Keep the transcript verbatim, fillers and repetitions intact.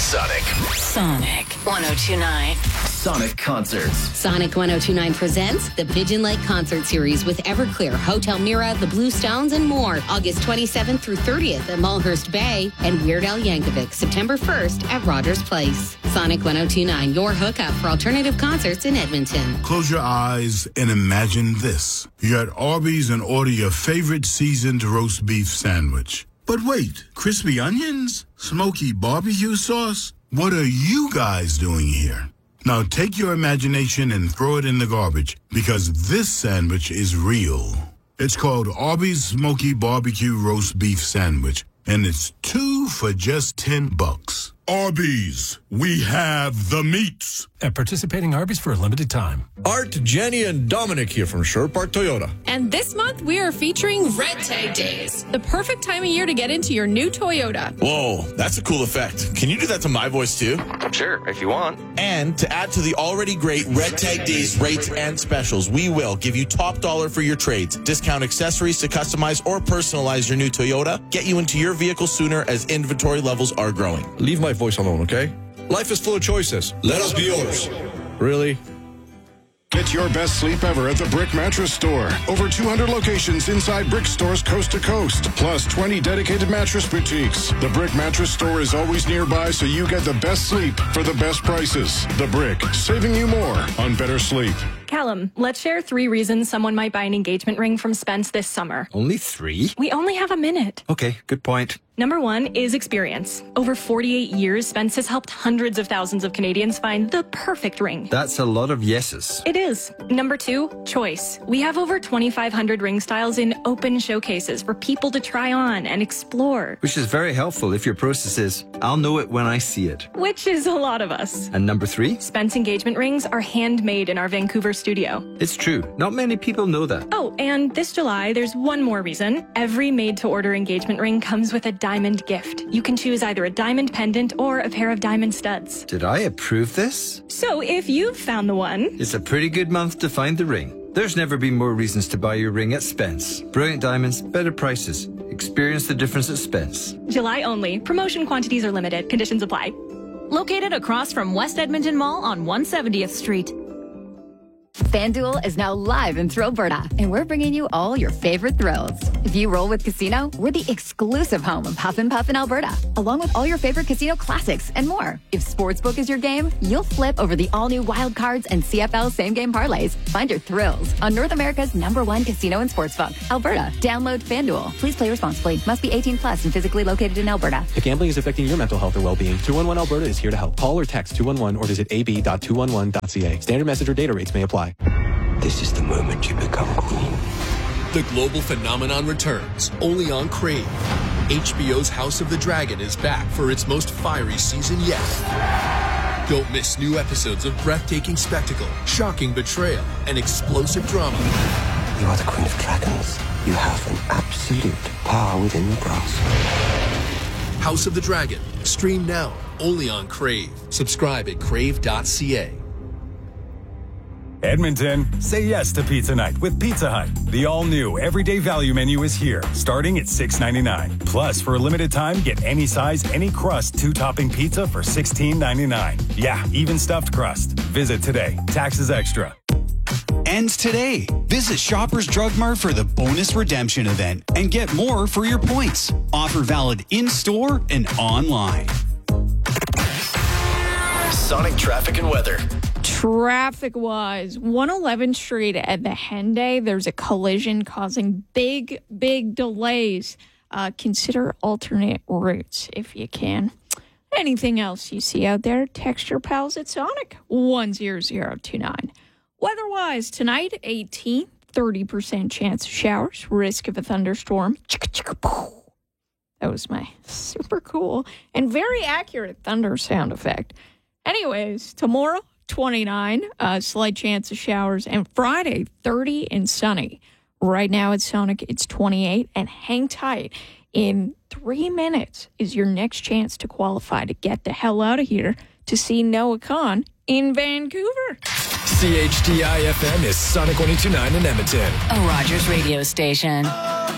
Sonic. Sonic one oh two point nine. Sonic Concerts. Sonic one oh two point nine presents the Pigeon Lake Concert Series with Everclear, Hotel Mira, The Blue Stones, and more. August twenty-seventh through thirtieth at Mulhurst Bay, and Weird Al Yankovic September first at Rogers Place. Sonic one oh two point nine, your hookup for alternative concerts in Edmonton. Close your eyes and imagine this. You're at Arby's and order your favorite seasoned roast beef sandwich. But wait, crispy onions? Smoky barbecue sauce? What are you guys doing here? Now take your imagination and throw it in the garbage, because this sandwich is real. It's called Arby's Smoky Barbecue Roast Beef Sandwich, and it's two for just ten bucks. Arby's, we have the meats. At participating Arby's for a limited time. Art, Jenny, and Dominic here from Sherwood Park Toyota. And this month, we are featuring Red Tag Days, the perfect time of year to get into your new Toyota. Whoa, that's a cool effect. Can you do that to my voice too? Sure, if you want. And to add to the already great Red Tag Days rates and specials, we will give you top dollar for your trades, discount accessories to customize or personalize your new Toyota, get you into your vehicle sooner as inventory levels are growing. Leave my voice alone, okay? Life is full of choices. Let us be yours. Really? Get your best sleep ever at the Brick Mattress Store. Over two hundred locations inside Brick stores coast to coast, plus twenty dedicated mattress boutiques. The Brick Mattress Store is always nearby, so you get the best sleep for the best prices. The Brick, saving you more on better sleep. Callum, let's share three reasons someone might buy an engagement ring from Spence this summer. Only three? We only have a minute. Okay, good point. Number one is experience. Over forty-eight years, Spence has helped hundreds of thousands of Canadians find the perfect ring. That's a lot of yeses. It is. Number two, choice. We have over twenty-five hundred ring styles in open showcases for people to try on and explore. Which is very helpful if your process is, I'll know it when I see it. Which is a lot of us. And number three? Spence engagement rings are handmade in our Vancouver studio. It's true. Not many people know that. Oh, and this July, there's one more reason. Every made-to-order engagement ring comes with a diamond gift. You can choose either a diamond pendant or a pair of diamond studs. Did I approve this? So if you've found the one... It's a pretty good month to find the ring. There's never been more reasons to buy your ring at Spence. Brilliant diamonds, better prices. Experience the difference at Spence. July only. Promotion quantities are limited. Conditions apply. Located across from West Edmonton Mall on one hundred seventieth Street. FanDuel is now live in Thrillberta, and we're bringing you all your favorite thrills. If you roll with Casino, we're the exclusive home of Huff and Puff in Alberta, along with all your favorite casino classics and more. If Sportsbook is your game, you'll flip over the all-new Wild Cards and C F L same-game parlays. Find your thrills on North America's number one casino and sportsbook, Alberta. Download FanDuel. Please play responsibly. Must be eighteen plus and physically located in Alberta. If gambling is affecting your mental health or well-being, two one one Alberta is here to help. Call or text two one one or visit a b dot two one one dot c a. Standard message or data rates may apply. This is the moment you become queen. The global phenomenon returns, only on Crave. H B O's House of the Dragon is back for its most fiery season yet. Don't miss new episodes of breathtaking spectacle, shocking betrayal, and explosive drama. You are the Queen of Dragons. You have an absolute power within your grasp. House of the Dragon. Stream now, only on Crave. Subscribe at crave dot c a. Edmonton, say yes to pizza night with Pizza Hut. The all-new everyday value menu is here, starting at six ninety-nine. Plus, for a limited time, get any size, any crust, two-topping pizza for sixteen ninety-nine. Yeah, even stuffed crust. Visit today. Taxes extra. Ends today. Visit Shoppers Drug Mart for the bonus redemption event and get more for your points. Offer valid in-store and online. Sonic traffic and weather. Traffic-wise, one eleventh Street at the Henday, there's a collision causing big, big delays. Uh, consider alternate routes if you can. Anything else you see out there, text your pals at Sonic one zero zero two nine. Weather-wise, tonight, eighteen, thirty percent chance of showers, risk of a thunderstorm. That was my super cool and very accurate thunder sound effect. Anyways, tomorrow, twenty-nine, uh, slight chance of showers, and Friday, thirty and sunny. Right now at Sonic, it's twenty-eight, and hang tight. In three minutes is your next chance to qualify to get the hell out of here to see Noah Khan in Vancouver. C H D I F M is Sonic one oh two point nine in Edmonton. A Rogers radio station.